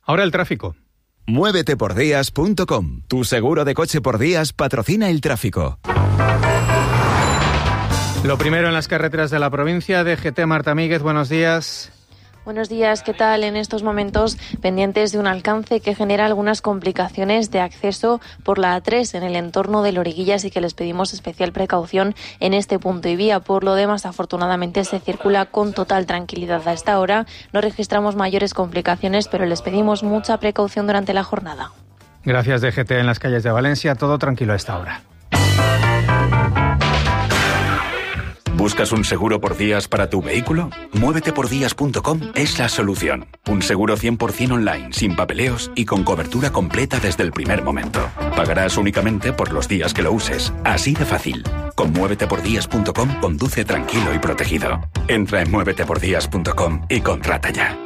Ahora el tráfico. Muévetepordías.com. Tu seguro de coche por días patrocina el tráfico. Lo primero en las carreteras de la provincia. DGT, Marta Míguez, buenos días. Buenos días, ¿qué tal? En estos momentos pendientes de un alcance que genera algunas complicaciones de acceso por la A3 en el entorno de Loriguillas y que les pedimos especial precaución en este punto y vía. Por lo demás, afortunadamente se circula con total tranquilidad a esta hora. No registramos mayores complicaciones, pero les pedimos mucha precaución durante la jornada. Gracias, DGT. En las calles de Valencia, todo tranquilo a esta hora. ¿Buscas un seguro por días para tu vehículo? Muévetepordías.com es la solución. Un seguro 100% online, sin papeleos y con cobertura completa desde el primer momento. Pagarás únicamente por los días que lo uses. Así de fácil. Con muévetepordías.com conduce tranquilo y protegido. Entra en muévetepordías.com y contrata ya.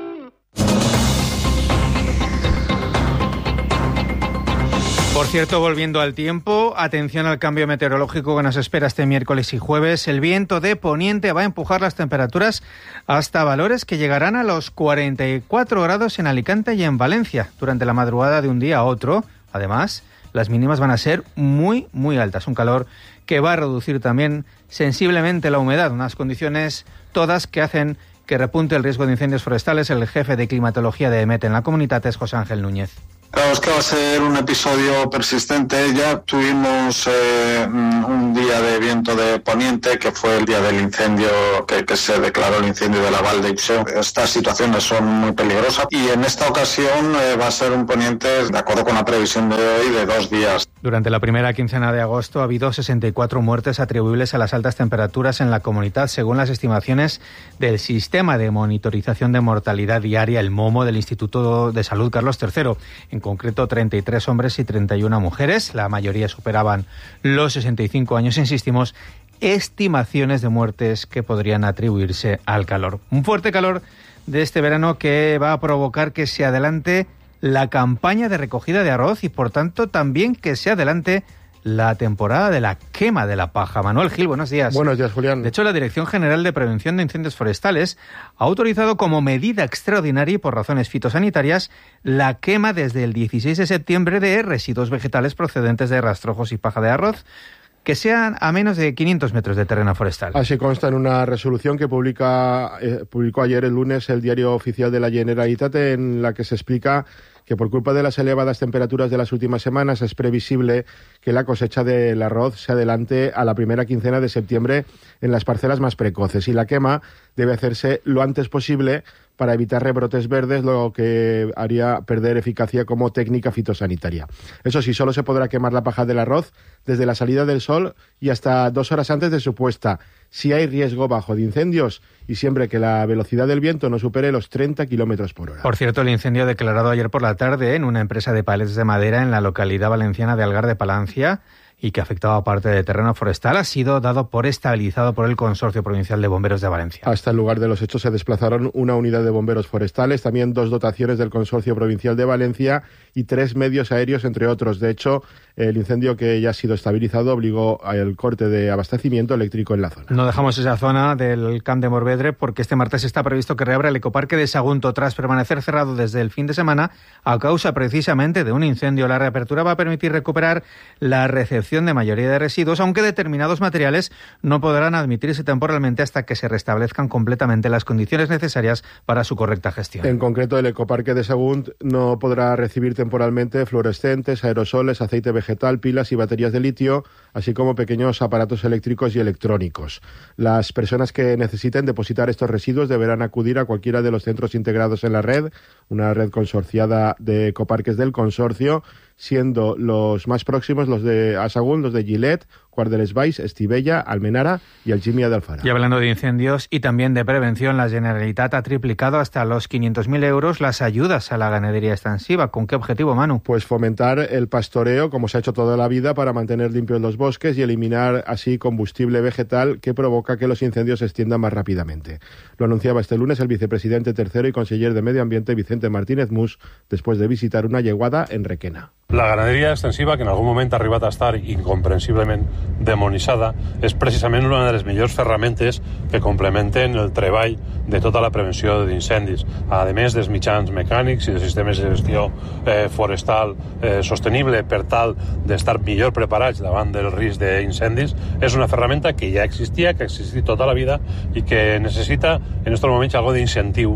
Por cierto, volviendo al tiempo, atención al cambio meteorológico que nos espera este miércoles y jueves. El viento de poniente va a empujar las temperaturas hasta valores que llegarán a los 44 grados en Alicante y en Valencia durante la madrugada de un día a otro. Además, las mínimas van a ser muy, muy altas. Un calor que va a reducir también sensiblemente la humedad. Unas condiciones todas que hacen que repunte el riesgo de incendios forestales. El jefe de climatología de EMET en la comunidad es José Ángel Núñez. Claro, es que va a ser un episodio persistente. Ya tuvimos un día de viento de poniente, que fue el día del incendio, que se declaró el incendio de la Val de Ixó. Estas situaciones son muy peligrosas y en esta ocasión va a ser un poniente, de acuerdo con la previsión de hoy, de 2 días. Durante la primera quincena de agosto ha habido 64 muertes atribuibles a las altas temperaturas en la comunidad, según las estimaciones del Sistema de Monitorización de Mortalidad Diaria, el MOMO, del Instituto de Salud Carlos III. En concreto, 33 hombres y 31 mujeres. La mayoría superaban los 65 años. Insistimos, estimaciones de muertes que podrían atribuirse al calor. Un fuerte calor de este verano que va a provocar que se adelante la campaña de recogida de arroz y, por tanto, también que se adelante la temporada de la quema de la paja. Manuel Gil, buenos días. Buenos días, Julián. De hecho, la Dirección General de Prevención de Incendios Forestales ha autorizado como medida extraordinaria y por razones fitosanitarias la quema desde el 16 de septiembre de residuos vegetales procedentes de rastrojos y paja de arroz que sean a menos de 500 metros de terreno forestal. Así consta en una resolución que publicó ayer el lunes el Diario Oficial de la Generalitat, en la que se explica que por culpa de las elevadas temperaturas de las últimas semanas es previsible que la cosecha del arroz se adelante a la primera quincena de septiembre en las parcelas más precoces y la quema debe hacerse lo antes posible para evitar rebrotes verdes, lo que haría perder eficacia como técnica fitosanitaria. Eso sí, solo se podrá quemar la paja del arroz desde la salida del sol y hasta 2 horas antes de su puesta, si hay riesgo bajo de incendios y siempre que la velocidad del viento no supere los 30 kilómetros por hora. Por cierto, el incendio declarado ayer por la tarde en una empresa de palets de madera en la localidad valenciana de Algar de Palancia y que afectaba parte de terreno forestal ha sido dado por estabilizado por el Consorcio Provincial de Bomberos de Valencia. Hasta el lugar de los hechos se desplazaron una unidad de bomberos forestales, también 2 dotaciones del Consorcio Provincial de Valencia y 3 medios aéreos, entre otros. De hecho, el incendio que ya ha sido estabilizado obligó al corte de abastecimiento eléctrico en la zona. No dejamos esa zona del Camp de Morvedre porque este martes está previsto que reabra el ecoparque de Sagunto tras permanecer cerrado desde el fin de semana a causa precisamente de un incendio. La reapertura va a permitir recuperar la recepción de mayoría de residuos, aunque determinados materiales no podrán admitirse temporalmente hasta que se restablezcan completamente las condiciones necesarias para su correcta gestión. En concreto, el ecoparque de Sagunt no podrá recibir temporalmente fluorescentes, aerosoles, aceite vegetal, pilas y baterías de litio, así como pequeños aparatos eléctricos y electrónicos. Las personas que necesiten depositar estos residuos deberán acudir a cualquiera de los centros integrados en la red, una red consorciada de ecoparques del consorcio, siendo los más próximos los de Asagún, los de Gilet, Guardeles Valls, Estivella, Almenara y Algímia de Alfara. Y hablando de incendios y también de prevención, la Generalitat ha triplicado hasta los 500.000 euros las ayudas a la ganadería extensiva. ¿Con qué objetivo, Manu? Pues fomentar el pastoreo, como se ha hecho toda la vida, para mantener limpios los bosques y eliminar así combustible vegetal que provoca que los incendios se extiendan más rápidamente. Lo anunciaba este lunes el vicepresidente tercero y conseller de Medio Ambiente, Vicente Martínez Mus, después de visitar una yeguada en Requena. La ganaderia extensiva, que en algun moment ha arribat a estar incomprensiblement demonitzada, és precisament una de les millors ferramentes que complementen el treball de tota la prevenció d'incendis. A més dels mitjans mecànics i dels sistemes de gestió forestal sostenible per tal d'estar millor preparats davant del risc d'incendis, és una ferramenta que ja existia, que ha existit tota la vida i que necessita en estos moments algo d'incentiu.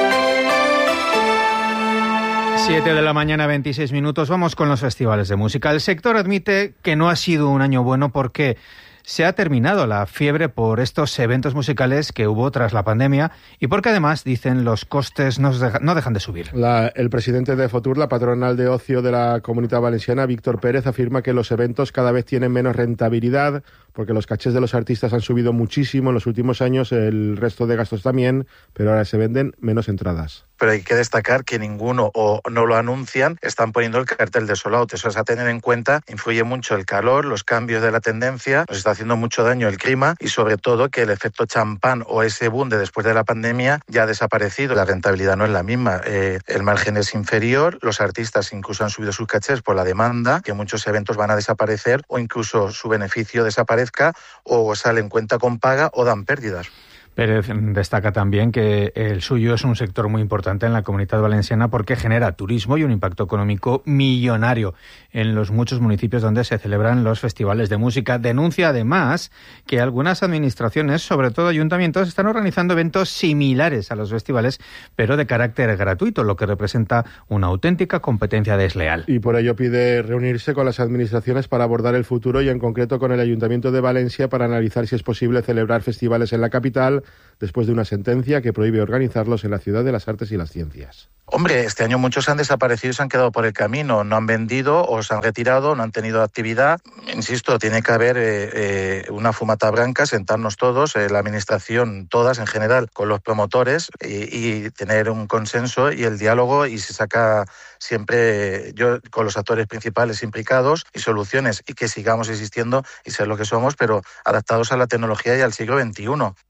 7 de la mañana, 26 minutos. Vamos con los festivales de música. El sector admite que no ha sido un año bueno porque se ha terminado la fiebre por estos eventos musicales que hubo tras la pandemia y porque además, dicen, los costes no dejan de subir. El presidente de Fotur, la patronal de ocio de la Comunitat Valenciana, Víctor Pérez, afirma que los eventos cada vez tienen menos rentabilidad porque los cachés de los artistas han subido muchísimo en los últimos años, el resto de gastos también, pero ahora se venden menos entradas. Pero hay que destacar que ninguno o no lo anuncian, están poniendo el cartel de sold out. Eso es a tener en cuenta, influye mucho el calor, los cambios de la tendencia, nos está haciendo mucho daño el clima y sobre todo que el efecto champán o ese boom de después de la pandemia ya ha desaparecido. La rentabilidad no es la misma, el margen es inferior, los artistas incluso han subido sus cachés por la demanda, que muchos eventos van a desaparecer o incluso su beneficio desaparezca o salen cuenta con paga o dan pérdidas. Pérez destaca también que el suyo es un sector muy importante en la Comunitat Valenciana porque genera turismo y un impacto económico millonario en los muchos municipios donde se celebran los festivales de música. Denuncia además que algunas administraciones, sobre todo ayuntamientos, están organizando eventos similares a los festivales, pero de carácter gratuito, lo que representa una auténtica competencia desleal. Y por ello pide reunirse con las administraciones para abordar el futuro y en concreto con el Ayuntamiento de Valencia para analizar si es posible celebrar festivales en la capital después de una sentencia que prohíbe organizarlos en la Ciudad de las Artes y las Ciencias. Hombre, este año muchos han desaparecido y se han quedado por el camino, no han vendido o se han retirado, no han tenido actividad. Insisto, tiene que haber una fumata branca, sentarnos todos, la administración, todas en general, con los promotores y tener un consenso y el diálogo y se saca siempre con los actores principales implicados y soluciones y que sigamos existiendo y ser lo que somos, pero adaptados a la tecnología y al siglo XXI.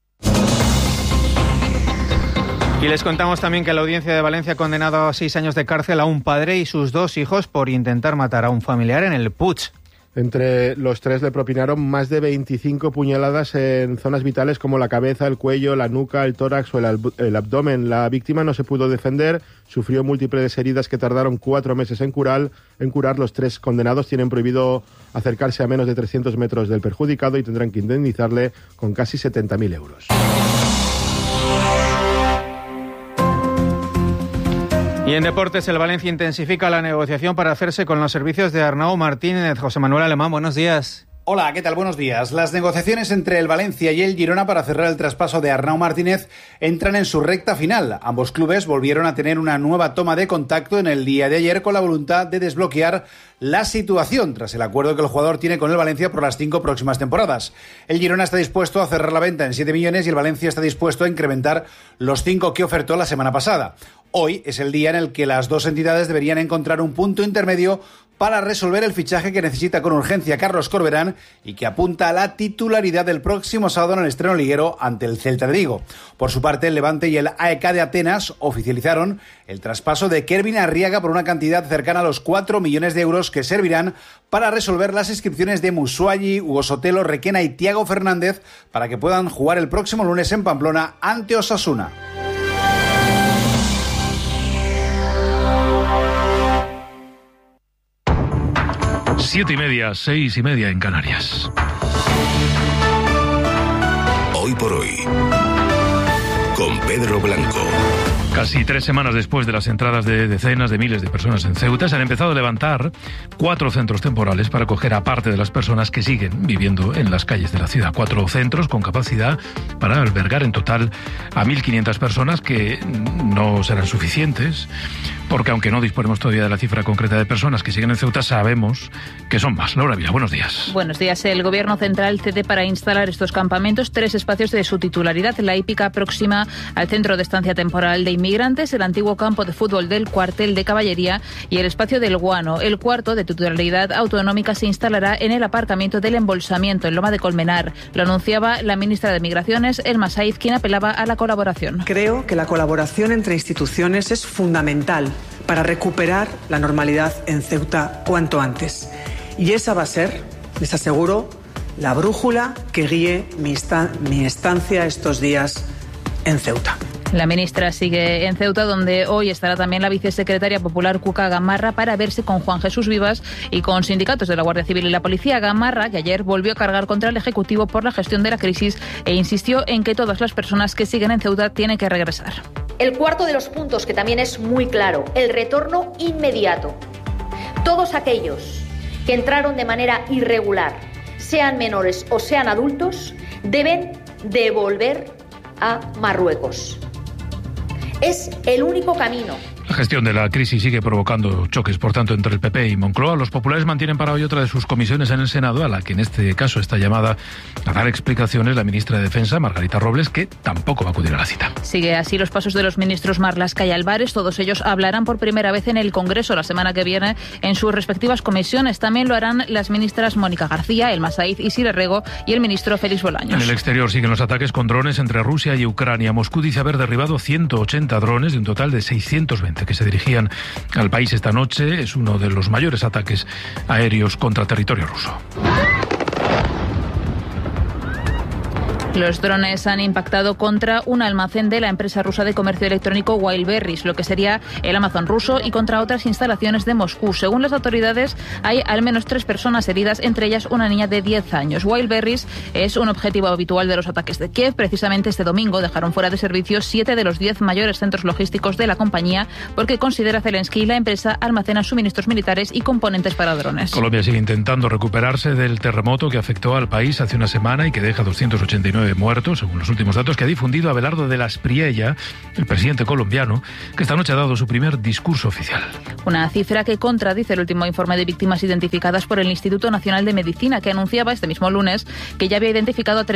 Y les contamos también que la Audiencia de Valencia ha condenado a 6 años de cárcel a un padre y sus 2 hijos por intentar matar a un familiar en el Puig. Entre los 3 le propinaron más de 25 puñaladas en zonas vitales como la cabeza, el cuello, la nuca, el tórax o el abdomen. La víctima no se pudo defender, sufrió múltiples heridas que tardaron 4 meses en curar. Los 3 condenados tienen prohibido acercarse a menos de 300 metros del perjudicado y tendrán que indemnizarle con casi 70.000 euros. Y en deportes, el Valencia intensifica la negociación para hacerse con los servicios de Arnau Martínez. José Manuel Alemán, buenos días. Hola, ¿qué tal? Buenos días. Las negociaciones entre el Valencia y el Girona para cerrar el traspaso de Arnau Martínez entran en su recta final. Ambos clubes volvieron a tener una nueva toma de contacto en el día de ayer con la voluntad de desbloquear la situación tras el acuerdo que el jugador tiene con el Valencia por las 5 próximas temporadas. El Girona está dispuesto a cerrar la venta en 7 millones y el Valencia está dispuesto a incrementar los 5 que ofertó la semana pasada. Hoy es el día en el que las dos entidades deberían encontrar un punto intermedio para resolver el fichaje que necesita con urgencia Carlos Corberán y que apunta a la titularidad del próximo sábado en el estreno liguero ante el Celta de Vigo. Por su parte, el Levante y el AEK de Atenas oficializaron el traspaso de Kervin Arriaga por una cantidad cercana a los 4 millones de euros que servirán para resolver las inscripciones de Musuagi, Hugo Sotelo, Requena y Thiago Fernández para que puedan jugar el próximo lunes en Pamplona ante Osasuna. Siete y media, 6:30 en Canarias. Hoy por hoy, con Pedro Blanco. Casi 3 semanas después de las entradas de decenas de miles de personas en Ceuta, se han empezado a levantar 4 centros temporales para acoger a parte de las personas que siguen viviendo en las calles de la ciudad. 4 centros con capacidad para albergar en total a 1.500 personas, que no serán suficientes, porque aunque no disponemos todavía de la cifra concreta de personas que siguen en Ceuta, sabemos que son más. Laura Vila, buenos días. Buenos días. El Gobierno Central cede para instalar estos campamentos 3 espacios de su titularidad. La hípica próxima al Centro de Estancia Temporal de Inmigrantes, el antiguo campo de fútbol del Cuartel de Caballería y el espacio del Guano. El cuarto, de titularidad autonómica, se instalará en el aparcamiento del Embolsamiento, en Loma de Colmenar. Lo anunciaba la ministra de Migraciones, Elma Saiz, quien apelaba a la colaboración. Creo que la colaboración entre instituciones es fundamental para recuperar la normalidad en Ceuta cuanto antes. Y esa va a ser, les aseguro, la brújula que guíe mi estancia estos días en Ceuta. La ministra sigue en Ceuta, donde hoy estará también la vicesecretaria popular Cuca Gamarra para verse con Juan Jesús Vivas y con sindicatos de la Guardia Civil y la Policía. Gamarra, que ayer volvió a cargar contra el Ejecutivo por la gestión de la crisis e insistió en que todas las personas que siguen en Ceuta tienen que regresar. El cuarto de los puntos, que también es muy claro, el retorno inmediato. Todos aquellos que entraron de manera irregular, sean menores o sean adultos, deben devolver a Marruecos. Es el único camino. La gestión de la crisis sigue provocando choques, por tanto, entre el PP y Moncloa. Los populares mantienen para hoy otra de sus comisiones en el Senado, a la que en este caso está llamada a dar explicaciones la ministra de Defensa, Margarita Robles, que tampoco va a acudir a la cita. Sigue así los pasos de los ministros Marlaska y Álvarez. Todos ellos hablarán por primera vez en el Congreso la semana que viene en sus respectivas comisiones. También lo harán las ministras Mónica García, Elma Saíz y Sire Rego y el ministro Félix Bolaños. En el exterior siguen los ataques con drones entre Rusia y Ucrania. Moscú dice haber derribado 180 drones de un total de 620 que se dirigían al país esta noche. Es uno de los mayores ataques aéreos contra territorio ruso. Los drones han impactado contra un almacén de la empresa rusa de comercio electrónico Wildberries, lo que sería el Amazon ruso, y contra otras instalaciones de Moscú. Según las autoridades, hay al menos 3 personas heridas, entre ellas una niña de 10 años. Wildberries es un objetivo habitual de los ataques de Kiev. Precisamente este domingo dejaron fuera de servicio 7 de los 10 mayores centros logísticos de la compañía, porque considera Zelensky la empresa almacena suministros militares y componentes para drones. Colombia sigue intentando recuperarse del terremoto que afectó al país hace una semana y que deja 289 muertos, según los últimos datos que ha difundido Abelardo de la Espriella, el presidente colombiano, que esta noche ha dado su primer discurso oficial. Una cifra que contradice el último informe de víctimas identificadas por el Instituto Nacional de Medicina, que anunciaba este mismo lunes que ya había identificado a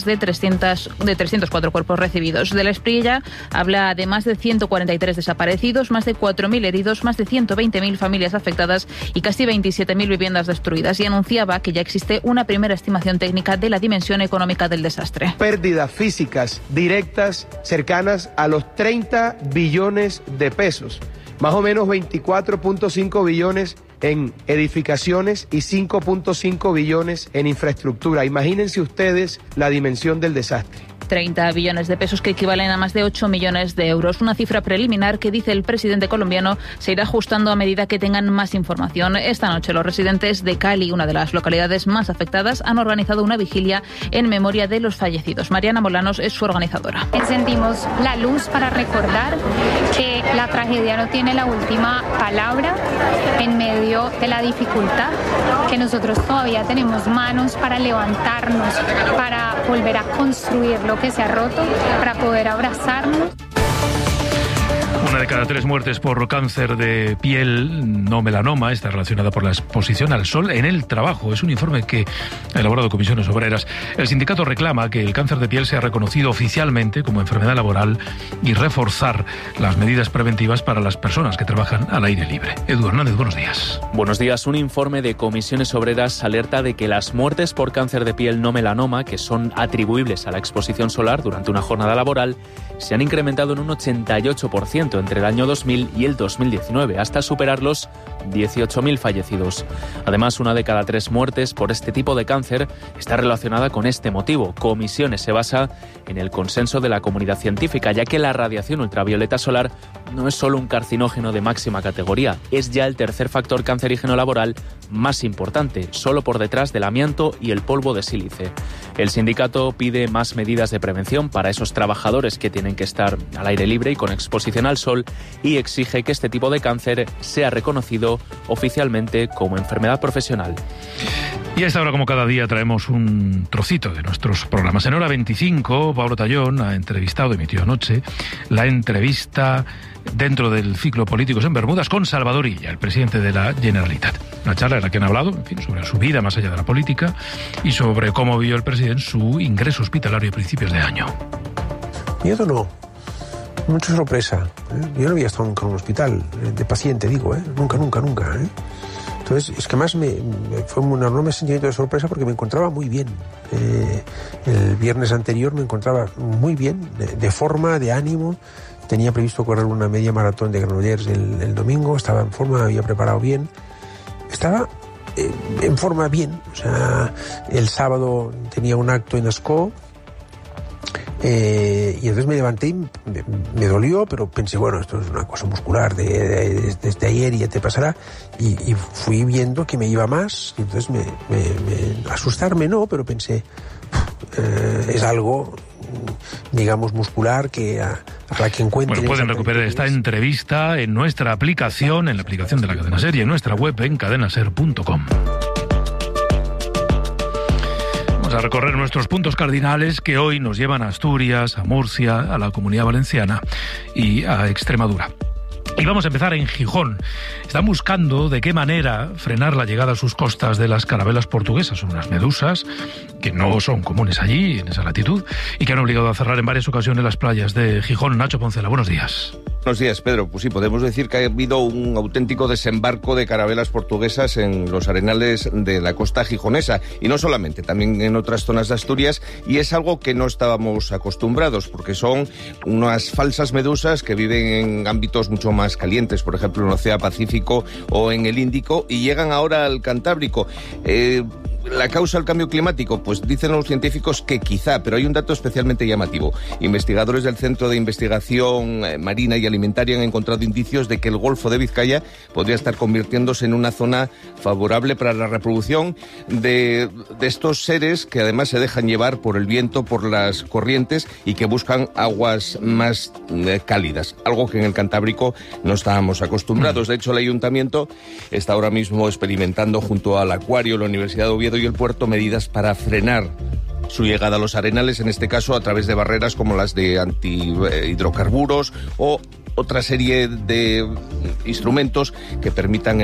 304 cuerpos recibidos. De la Espriella habla de más de 143 desaparecidos, más de 4.000 heridos, más de 120.000 familias afectadas y casi 27.000 viviendas destruidas, y anunciaba que ya existe una primera estimación técnica de la dimensión económica del desastre. Pérdidas físicas directas cercanas a los 30 billones de pesos, más o menos 24.5 billones en edificaciones y 5.5 billones en infraestructura. Imagínense ustedes la dimensión del desastre. 30 billones de pesos, que equivalen a más de 8 millones de euros. Una cifra preliminar que, dice el presidente colombiano, se irá ajustando a medida que tengan más información. Esta noche los residentes de Cali, una de las localidades más afectadas, han organizado una vigilia en memoria de los fallecidos. Mariana Molanos es su organizadora. Encendimos la luz para recordar que la tragedia no tiene la última palabra en medio de la dificultad, que nosotros todavía tenemos manos para levantarnos, para volver a construir lo que se ha roto, para poder abrazarnos. Una de cada 3 muertes por cáncer de piel, no melanoma, está relacionada por la exposición al sol en el trabajo. Es un informe que ha elaborado Comisiones Obreras. El sindicato reclama que el cáncer de piel sea reconocido oficialmente como enfermedad laboral y reforzar las medidas preventivas para las personas que trabajan al aire libre. Edu Hernández, buenos días. Buenos días. Un informe de Comisiones Obreras alerta de que las muertes por cáncer de piel no melanoma, que son atribuibles a la exposición solar durante una jornada laboral, se han incrementado en un 88% entre el año 2000 y el 2019, hasta superar los 18.000 fallecidos. Además, una de cada 3 muertes por este tipo de cáncer está relacionada con este motivo. Comisiones se basa en el consenso de la comunidad científica, ya que la radiación ultravioleta solar no es solo un carcinógeno de máxima categoría, es ya el tercer factor cancerígeno laboral más importante, solo por detrás del amianto y el polvo de sílice. El sindicato pide más medidas de prevención para esos trabajadores que tienen que estar al aire libre y con exposición al sol, y exige que este tipo de cáncer sea reconocido oficialmente como enfermedad profesional. Y a esta hora, como cada día, traemos un trocito de nuestros programas. En hora 25, Pablo Tallón ha emitió anoche, la entrevista dentro del ciclo Políticos en Bermudas con Salvador Illa, el presidente de la Generalitat. Una charla en la que han hablado, en fin, sobre su vida más allá de la política y sobre cómo vio el presidente su ingreso hospitalario a principios de año. Miedo no. Mucha sorpresa. Yo no había estado nunca en un hospital, de paciente digo, nunca. Entonces, es que más fue un enorme sentimiento de sorpresa porque me encontraba muy bien. El viernes anterior me encontraba muy bien, de forma, de ánimo. Tenía previsto correr una media maratón de Granollers el domingo, estaba en forma, había preparado bien. Estaba en forma bien. O sea, el sábado tenía un acto en Ascó, y entonces me levanté y me dolió, pero pensé, bueno, esto es una cosa muscular desde ayer y ya te pasará, y fui viendo que me iba más, y entonces asustarme no, pero pensé, es algo, digamos, muscular que a la que encuentren... Bueno, pueden recuperar esta entrevista en nuestra aplicación, en la aplicación de la Cadena Ser y en nuestra web en cadenaser.com. A recorrer nuestros puntos cardinales que hoy nos llevan a Asturias, a Murcia, a la Comunidad Valenciana y a Extremadura. Y vamos a empezar en Gijón. Están buscando de qué manera frenar la llegada a sus costas de las carabelas portuguesas. Son unas medusas que no son comunes allí, en esa latitud, y que han obligado a cerrar en varias ocasiones las playas de Gijón. Nacho Poncela, buenos días. Buenos días, Pedro. Pues sí, podemos decir que ha habido un auténtico desembarco de carabelas portuguesas en los arenales de la costa gijonesa, y no solamente, también en otras zonas de Asturias, y es algo que no estábamos acostumbrados, porque son unas falsas medusas que viven en ámbitos mucho más calientes, por ejemplo en el Océano Pacífico o en el Índico, y llegan ahora al Cantábrico. ¿La causa del cambio climático? Pues dicen los científicos que quizá, pero hay un dato especialmente llamativo. Investigadores del Centro de Investigación Marina y Alimentaria han encontrado indicios de que el Golfo de Vizcaya podría estar convirtiéndose en una zona favorable para la reproducción de estos seres que además se dejan llevar por el viento, por las corrientes, y que buscan aguas más cálidas, algo que en el Cantábrico no estábamos acostumbrados. De hecho, el Ayuntamiento está ahora mismo experimentando junto al Acuario, la Universidad de Oviedo y el puerto medidas para frenar su llegada a los arenales, en este caso a través de barreras como las de antihidrocarburos o otra serie de instrumentos que permitan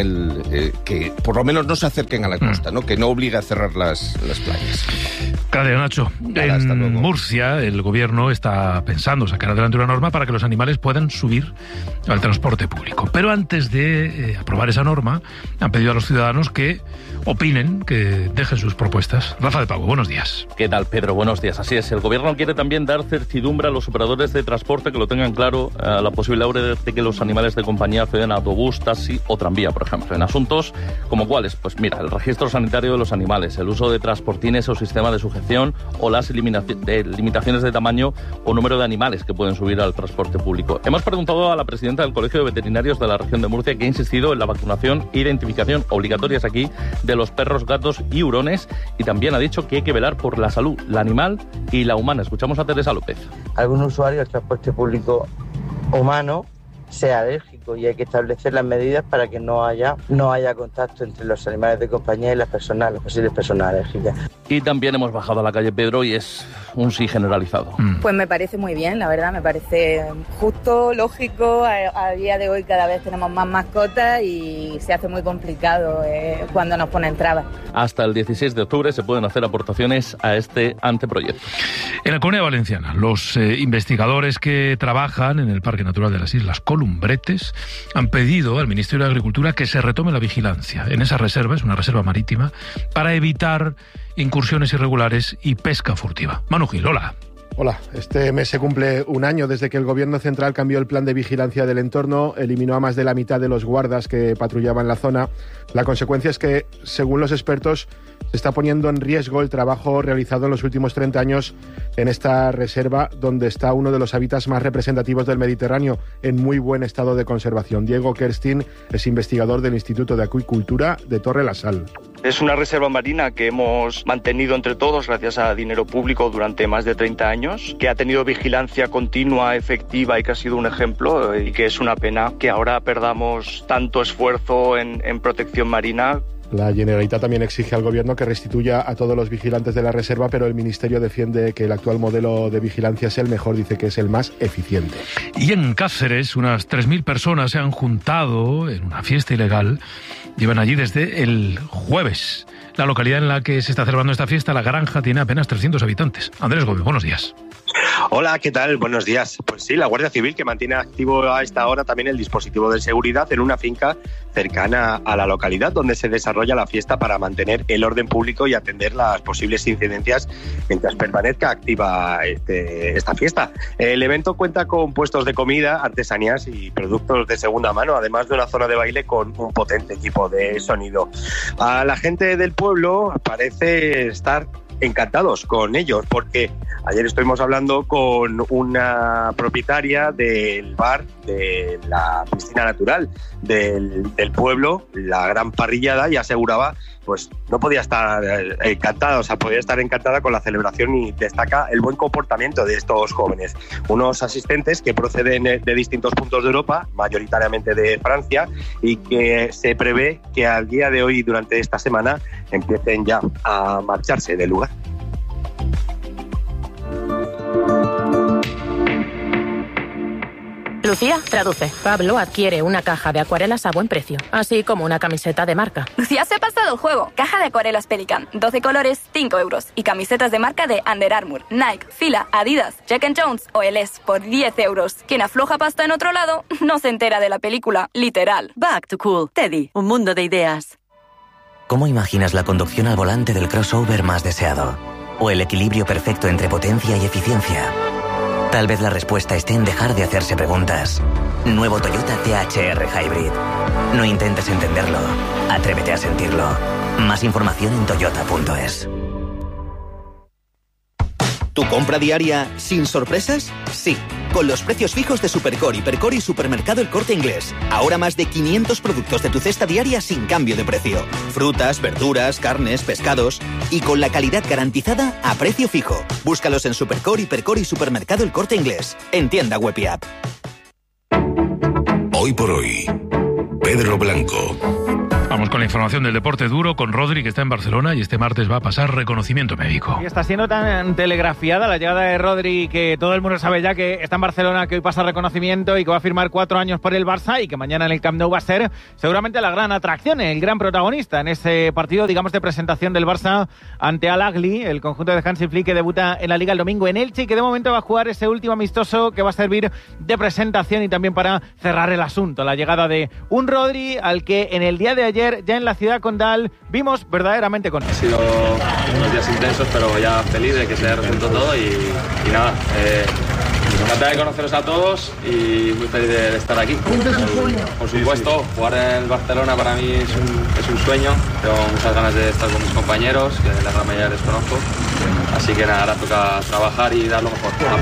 que por lo menos no se acerquen a la costa, ¿no? Que no obligue a cerrar las playas. Gracias, Nacho. En Murcia, el gobierno está pensando sacar adelante una norma para que los animales puedan subir al transporte público. Pero antes de aprobar esa norma, han pedido a los ciudadanos que opinen, que dejen sus propuestas. Rafa de Pago, buenos días. ¿Qué tal, Pedro? Buenos días. Así es, el gobierno quiere también dar certidumbre a los operadores de transporte, que lo tengan claro, la posibilidad de que los animales de compañía acceden a autobús, taxi o tranvía, por ejemplo. En asuntos como cuáles, pues mira, el registro sanitario de los animales, el uso de transportines o sistema de sujeción, o las limitaciones de tamaño o número de animales que pueden subir al transporte público. Hemos preguntado a la presidenta del Colegio de Veterinarios de la región de Murcia, que ha insistido en la vacunación e identificación obligatorias aquí de los perros, gatos y hurones, y también ha dicho que hay que velar por la salud, la animal y la humana. Escuchamos a Teresa López. Algún usuario del transporte público humano sea alérgico, y hay que establecer las medidas para que no haya contacto entre los animales de compañía y las posibles personas alérgicas. Y también hemos bajado a la calle, Pedro, y es un sí generalizado. Pues me parece muy bien, la verdad, me parece justo, lógico. A día de hoy cada vez tenemos más mascotas y se hace muy complicado cuando nos ponen trabas. Hasta el 16 de octubre se pueden hacer aportaciones a este anteproyecto. En la Comunidad Valenciana, los investigadores que trabajan en el Parque Natural de las Islas Columbretes han pedido al Ministerio de Agricultura que se retome la vigilancia en esa reserva, es una reserva marítima, para evitar incursiones irregulares y pesca furtiva. Manu Gil, hola. Hola, este mes se cumple un año desde que el Gobierno central cambió el plan de vigilancia del entorno, eliminó a más de la mitad de los guardas que patrullaban la zona. La consecuencia es que, según los expertos, se está poniendo en riesgo el trabajo realizado en los últimos 30 años en esta reserva, donde está uno de los hábitats más representativos del Mediterráneo, en muy buen estado de conservación. Diego Kerstin es investigador del Instituto de Acuicultura de Torre la Sal. Es una reserva marina que hemos mantenido entre todos gracias a dinero público durante más de 30 años, que ha tenido vigilancia continua, efectiva, y que ha sido un ejemplo, y que es una pena que ahora perdamos tanto esfuerzo en protección marina. La Generalitat también exige al Gobierno que restituya a todos los vigilantes de la reserva, pero el Ministerio defiende que el actual modelo de vigilancia es el mejor, dice que es el más eficiente. Y en Cáceres, unas 3.000 personas se han juntado en una fiesta ilegal. Llevan allí desde el jueves. La localidad en la que se está celebrando esta fiesta, La Granja, tiene apenas 300 habitantes. Andrés Gómez, buenos días. Hola, ¿qué tal? Buenos días. Pues sí, la Guardia Civil, que mantiene activo a esta hora también el dispositivo de seguridad en una finca cercana a la localidad donde se desarrolla la fiesta para mantener el orden público y atender las posibles incidencias mientras permanezca activa esta fiesta. El evento cuenta con puestos de comida, artesanías y productos de segunda mano, además de una zona de baile con un potente equipo de sonido. A la gente del pueblo parece estar encantados con ellos, porque ayer estuvimos hablando con una propietaria del bar de la piscina natural del pueblo, la Gran Parrillada, y aseguraba, pues no podía estar encantada, podía estar encantada con la celebración, y destaca el buen comportamiento de estos jóvenes. Unos asistentes que proceden de distintos puntos de Europa, mayoritariamente de Francia, y que se prevé que al día de hoy, durante esta semana, empiecen ya a marcharse del lugar. Lucía, traduce. Pablo adquiere una caja de acuarelas a buen precio, así como una camiseta de marca. Lucía se ha pasado el juego. Caja de acuarelas Pelican, 12 colores, 5 euros. Y camisetas de marca de Under Armour, Nike, Fila, Adidas, Jack & Jones o LS por 10 euros. Quien afloja pasta en otro lado no se entera de la película, literal. Back to Cool. Teddy, un mundo de ideas. ¿Cómo imaginas la conducción al volante del crossover más deseado? ¿O el equilibrio perfecto entre potencia y eficiencia? Tal vez la respuesta esté en dejar de hacerse preguntas. Nuevo Toyota THR Hybrid. No intentes entenderlo. Atrévete a sentirlo. Más información en toyota.es. ¿Tu compra diaria sin sorpresas? Sí, con los precios fijos de Supercore, Hipercore y Supermercado El Corte Inglés. Ahora más de 500 productos de tu cesta diaria sin cambio de precio. Frutas, verduras, carnes, pescados. Y con la calidad garantizada a precio fijo. Búscalos en Supercore, Hipercore y Supermercado El Corte Inglés. En tienda web y app. Hoy por hoy, Pedro Blanco. Vamos con la información del deporte duro, con Rodri, que está en Barcelona y este martes va a pasar reconocimiento médico. Y está siendo tan telegrafiada la llegada de Rodri que todo el mundo sabe ya que está en Barcelona, que hoy pasa reconocimiento y que va a firmar 4 años por el Barça y que mañana en el Camp Nou va a ser seguramente la gran atracción, el gran protagonista en ese partido, digamos, de presentación del Barça ante Al Ahly, el conjunto de Hansi Flick, que debuta en la Liga el domingo en Elche y que de momento va a jugar ese último amistoso que va a servir de presentación y también para cerrar el asunto. La llegada de un Rodri al que en el día de ayer, ya en la ciudad condal, vimos verdaderamente con él. Ha sido unos días intensos, pero ya feliz de que se haya resuelto todo y nada, encantado de conoceros a todos y muy feliz de estar aquí. Por supuesto, jugar en el Barcelona para mí es un sueño. Tengo muchas ganas de estar con mis compañeros, que la gran mayoría les conozco. Así que nada, ahora toca trabajar y dar lo mejor.